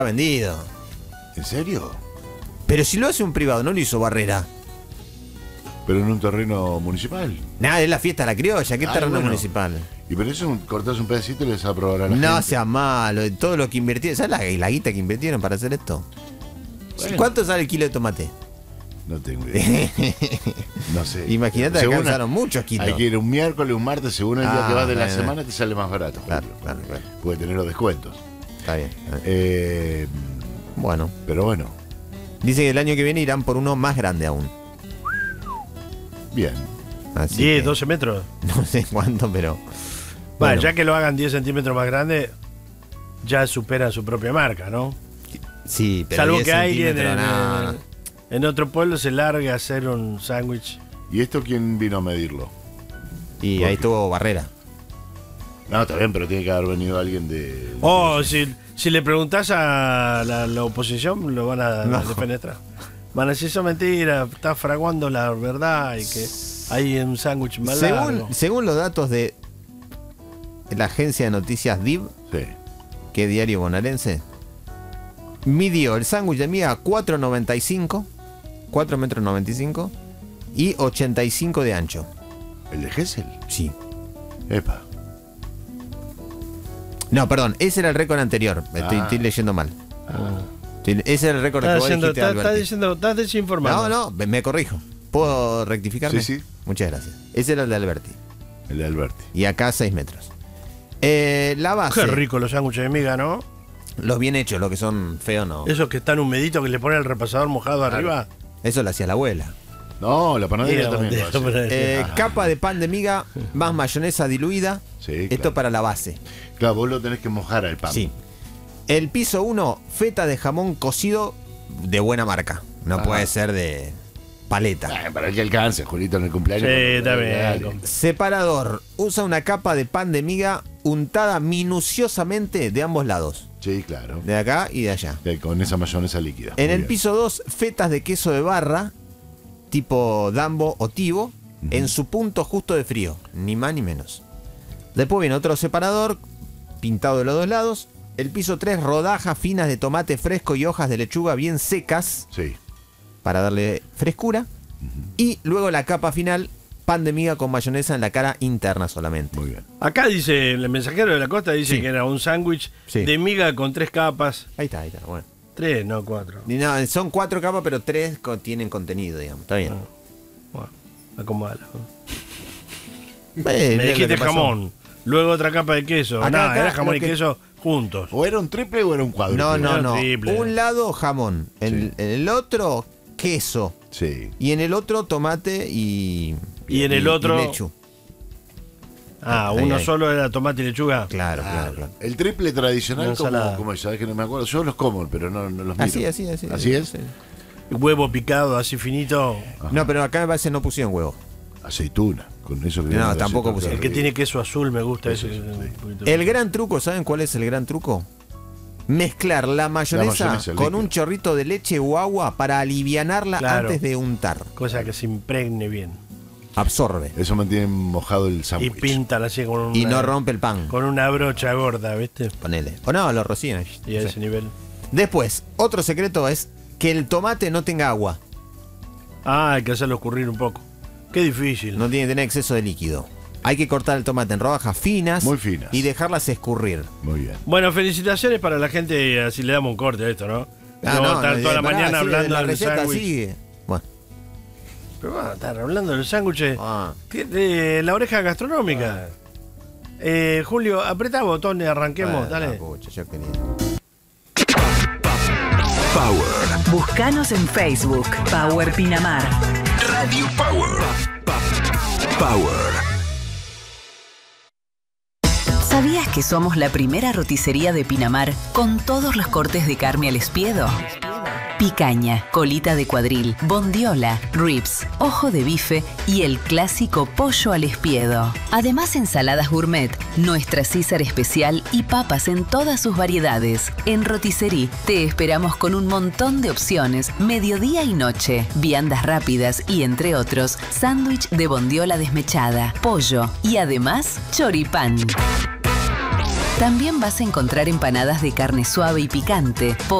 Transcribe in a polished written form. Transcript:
vendido. ¿En serio? Pero si lo hace un privado, no lo hizo Barrera. Pero en un terreno municipal. Nada, es la fiesta de la criolla, ¿qué terreno bueno. municipal? Y pero eso cortás un pedacito y les aprobará la gente. No sea malo, todo lo que invirtieron. ¿Sabes la guita que invirtieron para hacer esto? Bueno. ¿Cuánto sale el kilo de tomate? No tengo idea. No sé. Imagínate que Según usaron muchos kilos. Hay que ir un miércoles, un martes, según el día que vas de la semana, te sale más barato. Claro. Puede tener los descuentos. Está bien. Bueno. Pero bueno. Dice que el año que viene irán por uno más grande aún. Bien. Así 10, 12 metros. No sé cuánto, pero... Bueno, ya que lo hagan 10 centímetros más grande, ya supera su propia marca, ¿no? Sí, pero salvo que alguien no. En otro pueblo se larga a hacer un sándwich. ¿Y esto quién vino a medirlo? Y ahí estuvo Barrera. No, está bien, pero tiene que haber venido alguien de... Si le preguntás a la oposición, lo van a defenestrar. Van a decir, eso es mentira, está fraguando la verdad y que hay un sándwich más largo. Según los datos de la agencia de noticias DIV, sí, que es diario bonaerense, midió el sándwich de miga 4,95, 4,95 m y 85 de ancho. ¿El de Gesell? Sí. Epa. No, perdón, ese era el récord anterior. Estoy leyendo mal. Ese era el récord que vos dijiste, Alberti. Estás desinformado. No, me corrijo. ¿Puedo rectificarme? Sí. Muchas gracias. Ese era el de Alberti. El de Alberti. Y acá 6 metros. La base. Qué rico los sándwiches de miga, ¿no? Los bien hechos, los que son feos, no. Esos que están humeditos que le ponen el repasador mojado arriba. Eso lo hacía la abuela. No, la panadería también lo hace. Capa de pan de miga más mayonesa diluida. Sí, claro. Esto para la base. Claro, vos lo tenés que mojar al pan. Sí. El piso 1, feta de jamón cocido de buena marca. No puede ser de paleta. Para el que alcance, Julito, en el cumpleaños. Sí, está bien. Separador. Usa una capa de pan de miga untada minuciosamente de ambos lados. Sí, claro. De acá y de allá. Con esa mayonesa líquida. En el piso 2, fetas de queso de barra, tipo Dambo o Tibo, en su punto justo de frío. Ni más ni menos. Después viene otro separador, pintado de los dos lados. El piso 3, rodajas finas de tomate fresco y hojas de lechuga bien secas. Sí. Para darle frescura. Y luego la capa final, pan de miga con mayonesa en la cara interna solamente. Muy bien. Acá dice, el mensajero de la costa dice que era un sándwich de miga con 3 capas. Ahí está, bueno. 3, no 4. No, son 4 capas, pero 3 tienen contenido, digamos. Está bien. Bueno, acomódalo. Me dijiste jamón, luego otra capa de queso. Acá, era jamón y queso juntos. ¿O era un triple o era un cuádruple? No. Triple. Un lado jamón, en el otro queso. Sí. Y en el otro tomate y en el otro lechu. Uno solo era tomate y lechuga. Claro. El triple tradicional, como sabes que no me acuerdo. Yo los como, pero no los miro. Así es. ¿Así es? Huevo picado, así finito. Ajá. No, pero acá me parece no pusieron huevo. Aceituna, con eso que no, tampoco pusieron. El que tiene queso azul me gusta ese. El gran truco, ¿saben cuál es el gran truco? Mezclar la mayonesa con un chorrito de leche o agua para alivianarla antes de untar. Cosa que se impregne bien. Absorbe. Eso mantiene mojado el sándwich. Y pintan así con una, y no rompe el pan. Con una brocha gorda, ¿viste? Ponele. O no, lo rocinan. Y a ese nivel. Después, otro secreto es que el tomate no tenga agua. Hay que hacerlo escurrir un poco. Qué difícil. No tiene que tener exceso de líquido. Hay que cortar el tomate en rodajas finas. Muy finas. Y dejarlas escurrir. Muy bien. Bueno, felicitaciones para la gente. Así le damos un corte a esto, ¿no? Estar toda la mañana hablando la del receta sándwich. Sigue. Bueno. Pero vamos a estar hablando del sándwich. La oreja gastronómica. Julio, apretá botón y arranquemos. Dale. Yo quería. Power. Búscanos en Facebook. Power Pinamar. Radio Power. Power. ¿Sabías que somos la primera roticería de Pinamar con todos los cortes de carne al espiedo? Picaña, colita de cuadril, bondiola, ribs, ojo de bife y el clásico pollo al espiedo. Además, ensaladas gourmet, nuestra César especial y papas en todas sus variedades. En Rotisserie te esperamos con un montón de opciones, mediodía y noche, viandas rápidas y, entre otros, sándwich de bondiola desmechada, pollo y además choripán. También vas a encontrar empanadas de carne suave y picante,